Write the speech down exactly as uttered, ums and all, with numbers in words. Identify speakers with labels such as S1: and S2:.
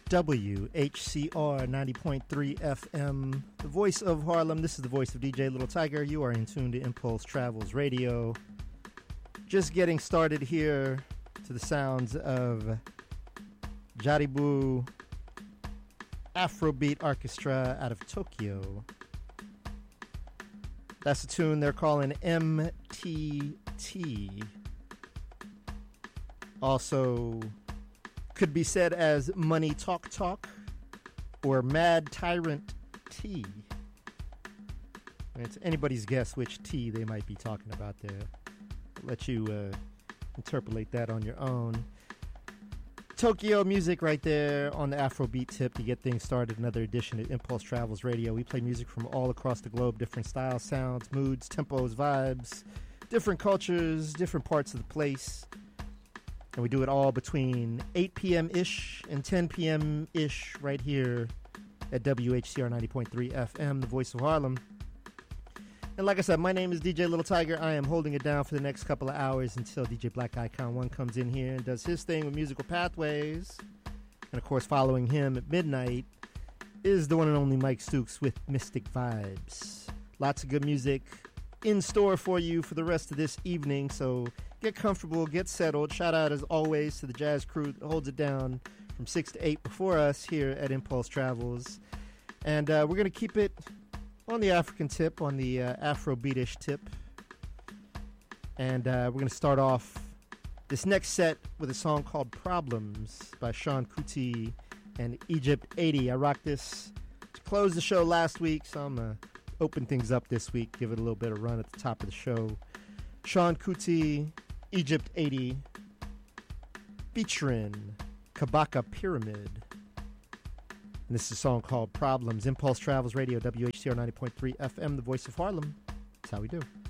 S1: W H C R ninety point three F M, the voice of Harlem. This is the voice of D J Little Tiger. You are in tune to Impulse Travels Radio. Just getting started here to the sounds of Jaribu Afrobeat Orchestra out of Tokyo. That's a tune they're calling M T T. Also could be said as Money Talk Talk or Mad Tyrant T. It's anybody's guess which T they might be talking about there. I'll let you uh, interpolate that on your own. Tokyo music right there on the Afrobeat tip to get things started. Another edition of Impulse Travels Radio. We play music from all across the globe, different styles, sounds, moods, tempos, vibes, different cultures, different parts of the place. And we do it all between eight p.m.-ish and ten p.m.-ish right here at W H C R ninety point three F M, the voice of Harlem. And like I said, my name is D J Little Tiger. I am holding it down for the next couple of hours until D J Black Icon one comes in here and does his thing with Musical Pathways. And of course, following him at midnight is the one and only Mike Stooks with Mystic Vibes. Lots of good music in store for you for the rest of this evening, so get comfortable, get settled. Shout out as always to the jazz crew that holds it down from six to eight before us here at Impulse Travels. And uh, we're going to keep it on the African tip, on the uh, Afrobeatish tip. And uh, we're going to start off this next set with a song called Problems by Sean Kuti and Egypt eighty. I rocked this to close the show last week, so I'm going to open things up this week, give it a little bit of run at the top of the show. Sean Kuti, Egypt eighty, featuring Kabaka Pyramid. And this is a song called Problems. Impulse Travels Radio, W H C R ninety point three F M, the voice of Harlem. That's how we do.